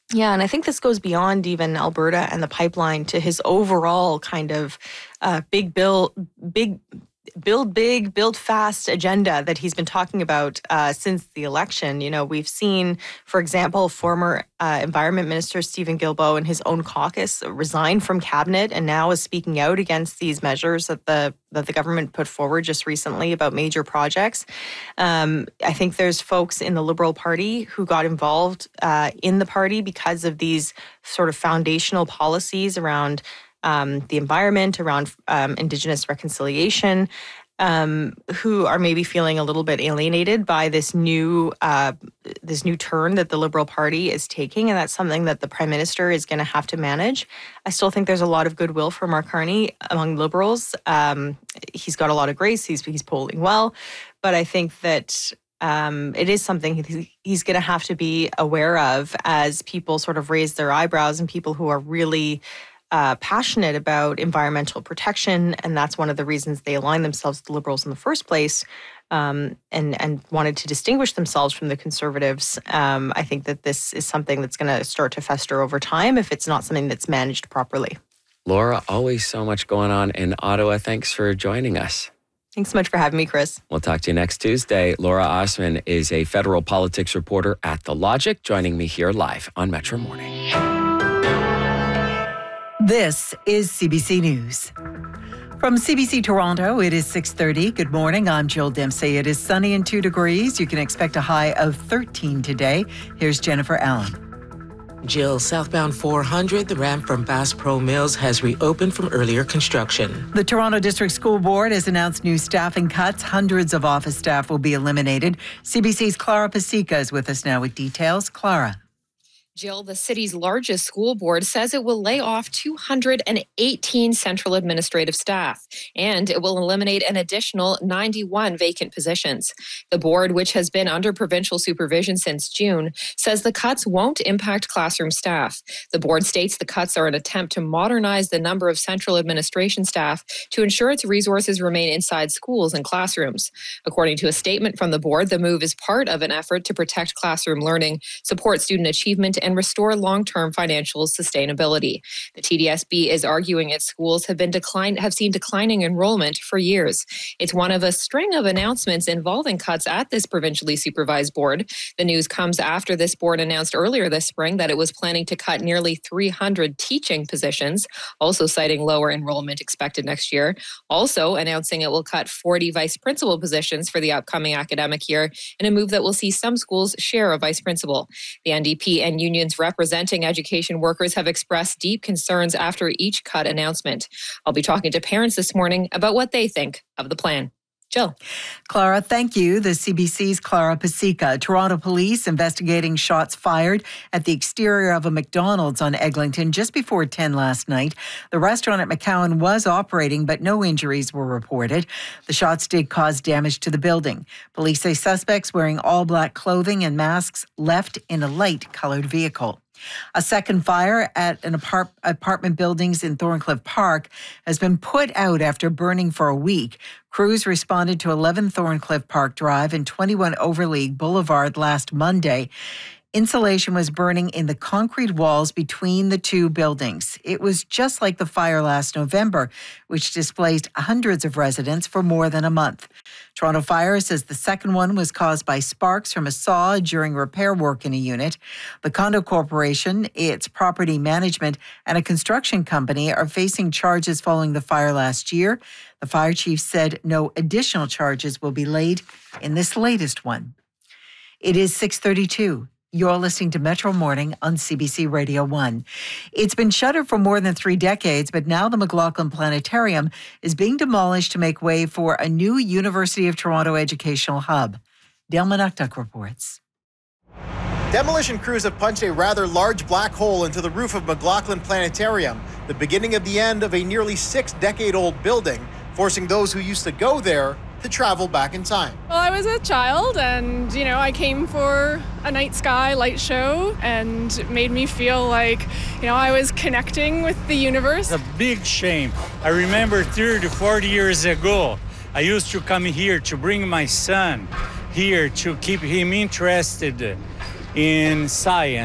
Yeah, and I think this goes beyond even Alberta and the pipeline to his overall kind of build big, build fast agenda that he's been talking about since the election. You know, we've seen, for example, former Environment Minister Stephen Guilbeault and his own caucus resign from cabinet and now is speaking out against these measures that the government put forward just recently about major projects. I think there's folks in the Liberal Party who got involved in the party because of these sort of foundational policies around the environment, around Indigenous reconciliation, who are maybe feeling a little bit alienated by this new turn that the Liberal Party is taking, and that's something that the Prime Minister is going to have to manage. I still think there's a lot of goodwill for Mark Carney among Liberals. He's got a lot of grace. He's polling well, but I think that it is something he's going to have to be aware of as people sort of raise their eyebrows and people who are really passionate about environmental protection, and that's one of the reasons they aligned themselves with the Liberals in the first place, and wanted to distinguish themselves from the Conservatives. I think that this is something that's going to start to fester over time if it's not something that's managed properly. Laura, always so much going on in Ottawa. Thanks for joining us. Thanks so much for having me, Chris. We'll talk to you next Tuesday. Laura Osman is a federal politics reporter at The Logic, joining me here live on Metro Morning. This is CBC News. From CBC Toronto, it is 6:30. Good morning. I'm Jill Dempsey. It is sunny and 2 degrees. You can expect a high of 13 today. Here's Jennifer Allen. Jill, southbound 400, the ramp from Bass Pro Mills has reopened from earlier construction. The Toronto District School Board has announced new staffing cuts. Hundreds of office staff will be eliminated. CBC's Clara Pasica is with us now with details. Clara. Jill, the city's largest school board says it will lay off 218 central administrative staff, and it will eliminate an additional 91 vacant positions. The board, which has been under provincial supervision since June, says the cuts won't impact classroom staff. The board states the cuts are an attempt to modernize the number of central administration staff to ensure its resources remain inside schools and classrooms. According to a statement from the board, the move is part of an effort to protect classroom learning, support student achievement, and restore long-term financial sustainability. The TDSB is arguing its schools have seen declining enrollment for years. It's one of a string of announcements involving cuts at this provincially supervised board. The news comes after this board announced earlier this spring that it was planning to cut nearly 300 teaching positions, also citing lower enrollment expected next year. Also announcing it will cut 40 vice principal positions for the upcoming academic year in a move that will see some schools share a vice principal. The NDP and unions representing education workers have expressed deep concerns after each cut announcement. I'll be talking to parents this morning about what they think of the plan. Jill. Clara, thank you. The CBC's Clara Pasica. Toronto police investigating shots fired at the exterior of a McDonald's on Eglinton just before 10 last night. The restaurant at McCowan was operating, but no injuries were reported. The shots did cause damage to the building. Police say suspects wearing all black clothing and masks left in a light-colored vehicle. A second fire at an apartment buildings in Thorncliffe Park has been put out after burning for a week. Crews responded to 11 Thorncliffe Park Drive and 21 Overleague Boulevard last Monday. Insulation was burning in the concrete walls between the two buildings. It was just like the fire last November, which displaced hundreds of residents for more than a month. Toronto Fire says the second one was caused by sparks from a saw during repair work in a unit. The Condo Corporation, its property management, and a construction company are facing charges following the fire last year. The fire chief said no additional charges will be laid in this latest one. It is 6:32. You're listening to Metro Morning on CBC Radio 1. It's been shuttered for more than 3 decades, but now the McLaughlin Planetarium is being demolished to make way for a new University of Toronto educational hub. Dale Manuktuk reports. Demolition crews have punched a rather large black hole into the roof of McLaughlin Planetarium, the beginning of the end of a nearly 6-decade-old building, forcing those who used to go there to travel back in time. Well, I was a child and, I came for a night sky light show, and it made me feel like, I was connecting with the universe. It's a big shame. I remember 30 to 40 years ago, I used to come here to bring my son here to keep him interested in science.